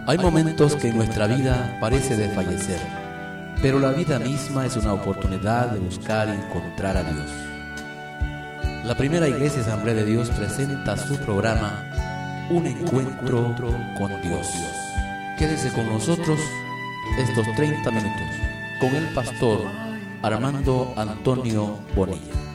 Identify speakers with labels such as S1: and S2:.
S1: Hay momentos que en nuestra vida parece desfallecer, pero la vida misma es una oportunidad de buscar y encontrar a Dios. La primera Iglesia Asamblea de Dios presenta su programa Un Encuentro con Dios. Quédese con nosotros estos 30 minutos con el pastor Armando Antonio Bonilla.